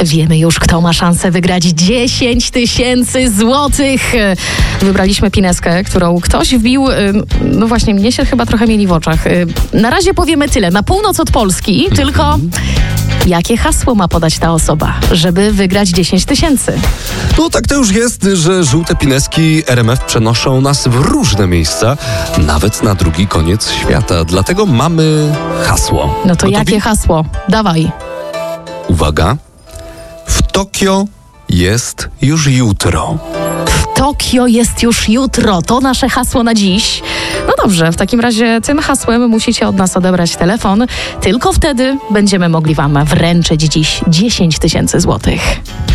Wiemy już, kto ma szansę wygrać 10 000 złotych. Wybraliśmy pineskę, którą ktoś wbił, no właśnie, mnie się chyba trochę mieli w oczach. Na razie powiemy tyle. Na północ od Polski, tylko jakie hasło ma podać ta osoba, żeby wygrać 10 000? No tak to już jest, że żółte pineski RMF przenoszą nas w różne miejsca, nawet na drugi koniec świata. Dlatego mamy hasło. No to jakie hasło? Dawaj. Uwaga. W Tokio jest już jutro. W Tokio jest już jutro. To nasze hasło na dziś. No dobrze, w takim razie tym hasłem musicie od nas odebrać telefon. Tylko wtedy będziemy mogli wam wręczyć dziś 10 000 złotych.